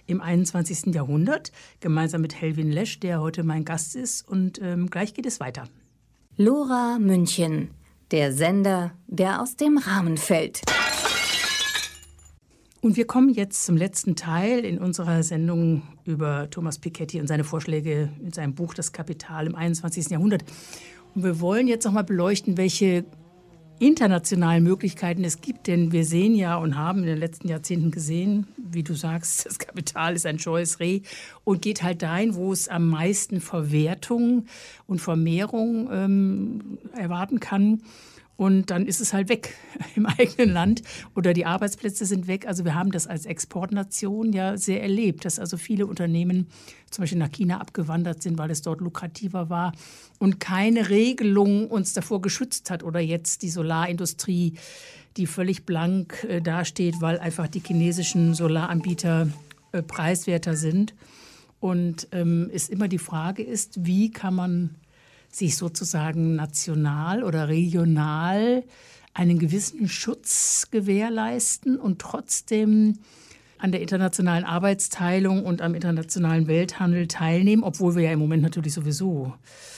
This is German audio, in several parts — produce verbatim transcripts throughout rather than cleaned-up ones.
im einundzwanzigsten Jahrhundert, gemeinsam mit Helwin Lesch, der heute mein Gast ist. Und ähm, gleich geht es weiter. Lora München, der Sender, der aus dem Rahmen fällt. Und wir kommen jetzt zum letzten Teil in unserer Sendung über Thomas Piketty und seine Vorschläge in seinem Buch Das Kapital im einundzwanzigsten Jahrhundert. Und wir wollen jetzt noch mal beleuchten, welche internationalen Möglichkeiten es gibt. Denn wir sehen ja und haben in den letzten Jahrzehnten gesehen, wie du sagst, das Kapital ist ein scheues Reh und geht halt dahin, wo es am meisten Verwertung und Vermehrung ähm, erwarten kann. Und dann ist es halt weg im eigenen Land oder die Arbeitsplätze sind weg. Also wir haben das als Exportnation ja sehr erlebt, dass also viele Unternehmen zum Beispiel nach China abgewandert sind, weil es dort lukrativer war und keine Regelung uns davor geschützt hat. Oder jetzt die Solarindustrie, die völlig blank äh, dasteht, weil einfach die chinesischen Solaranbieter äh, preiswerter sind. Und ähm, es immer die Frage ist, wie kann man sich sozusagen national oder regional einen gewissen Schutz gewährleisten und trotzdem an der internationalen Arbeitsteilung und am internationalen Welthandel teilnehmen, obwohl wir ja im Moment natürlich sowieso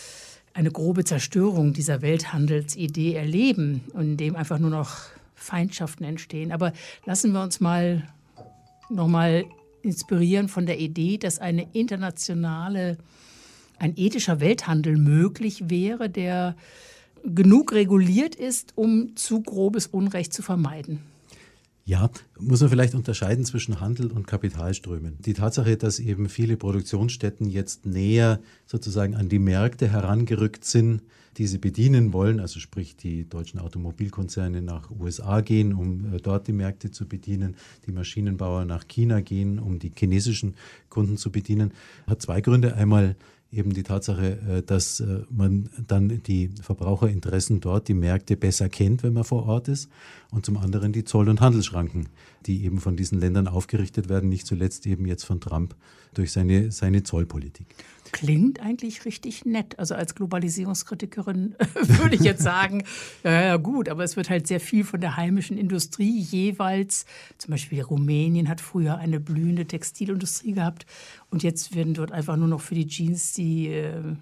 eine grobe Zerstörung dieser Welthandelsidee erleben und in dem einfach nur noch Feindschaften entstehen. Aber lassen wir uns mal noch mal inspirieren von der Idee, dass eine internationale ein ethischer Welthandel möglich wäre, der genug reguliert ist, um zu grobes Unrecht zu vermeiden. Ja, muss man vielleicht unterscheiden zwischen Handel und Kapitalströmen. Die Tatsache, dass eben viele Produktionsstätten jetzt näher sozusagen an die Märkte herangerückt sind, die sie bedienen wollen, also sprich die deutschen Automobilkonzerne nach U S A gehen, um äh, dort die Märkte zu bedienen, die Maschinenbauer nach China gehen, um die chinesischen Kunden zu bedienen, hat zwei Gründe. Einmal eben die Tatsache, dass man dann die Verbraucherinteressen dort, die Märkte besser kennt, wenn man vor Ort ist. Und zum anderen die Zoll- und Handelsschranken, die eben von diesen Ländern aufgerichtet werden, nicht zuletzt eben jetzt von Trump durch seine, seine Zollpolitik. Klingt eigentlich richtig nett. Also als Globalisierungskritikerin würde ich jetzt sagen, ja, ja gut, aber es wird halt sehr viel von der heimischen Industrie jeweils, zum Beispiel Rumänien hat früher eine blühende Textilindustrie gehabt und jetzt werden dort einfach nur noch für die Jeans die,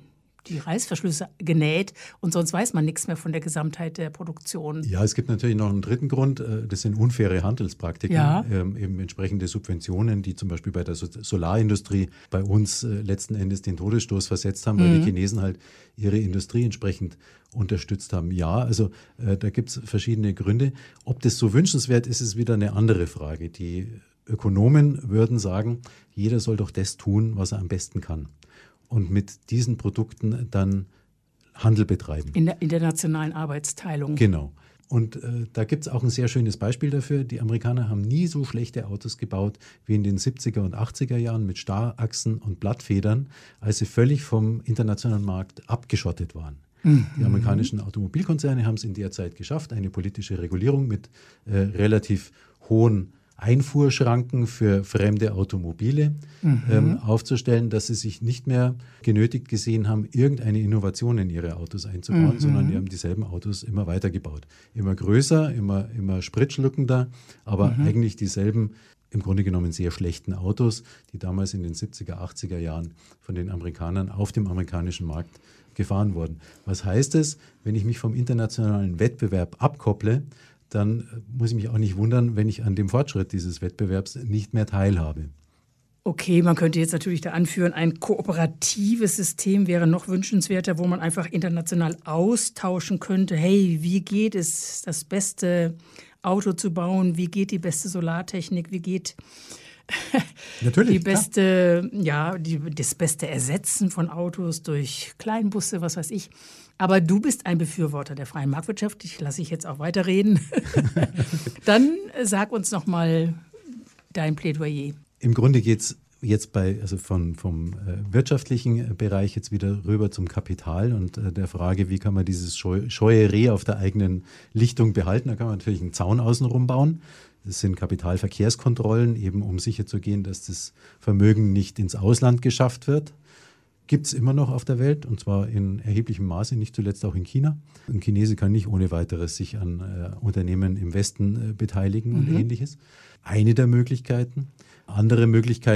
die Reißverschlüsse genäht und sonst weiß man nichts mehr von der Gesamtheit der Produktion. Ja, es gibt natürlich noch einen dritten Grund, das sind unfaire Handelspraktiken, ja. ähm, eben entsprechende Subventionen, die zum Beispiel bei der Solarindustrie bei uns äh, letzten Endes den Todesstoß versetzt haben, weil mhm. die Chinesen halt ihre Industrie entsprechend unterstützt haben. Ja, also äh, da gibt es verschiedene Gründe. Ob das so wünschenswert ist, ist wieder eine andere Frage. Die Ökonomen würden sagen, jeder soll doch das tun, was er am besten kann. Und mit diesen Produkten dann Handel betreiben. In der internationalen Arbeitsteilung. Genau. Und äh, da gibt es auch ein sehr schönes Beispiel dafür. Die Amerikaner haben nie so schlechte Autos gebaut wie in den siebziger und achtziger Jahren mit Starrachsen und Blattfedern, als sie völlig vom internationalen Markt abgeschottet waren. Mhm. Die amerikanischen Automobilkonzerne haben es in der Zeit geschafft, eine politische Regulierung mit äh, relativ hohen Einfuhrschranken für fremde Automobile mhm. ähm, aufzustellen, dass sie sich nicht mehr genötigt gesehen haben, irgendeine Innovation in ihre Autos einzubauen, mhm. sondern die haben dieselben Autos immer weitergebaut. Immer größer, immer, immer spritschluckender, aber mhm. eigentlich dieselben, im Grunde genommen sehr schlechten Autos, die damals in den siebziger, achtziger Jahren von den Amerikanern auf dem amerikanischen Markt gefahren wurden. Was heißt es, wenn ich mich vom internationalen Wettbewerb abkopple, dann muss ich mich auch nicht wundern, wenn ich an dem Fortschritt dieses Wettbewerbs nicht mehr teilhabe. Okay, man könnte jetzt natürlich da anführen, ein kooperatives System wäre noch wünschenswerter, wo man einfach international austauschen könnte. Hey, wie geht es, das beste Auto zu bauen? Wie geht die beste Solartechnik? Wie geht Natürlich, die beste, ja, die, das beste Ersetzen von Autos durch Kleinbusse, was weiß ich. Aber du bist ein Befürworter der freien Marktwirtschaft. Ich lasse ich jetzt auch weiterreden. Dann sag uns noch mal dein Plädoyer. Im Grunde geht es jetzt bei, also von, vom äh, wirtschaftlichen Bereich jetzt wieder rüber zum Kapital und äh, der Frage, wie kann man dieses scheu, scheue Reh auf der eigenen Lichtung behalten. Da kann man natürlich einen Zaun außenrum bauen. Das sind Kapitalverkehrskontrollen, eben um sicherzugehen, dass das Vermögen nicht ins Ausland geschafft wird. Gibt es immer noch auf der Welt und zwar in erheblichem Maße, nicht zuletzt auch in China. Ein Chinese kann nicht ohne weiteres sich an äh, Unternehmen im Westen äh, beteiligen und mhm. Ähnliches. Eine der Möglichkeiten. Andere Möglichkeit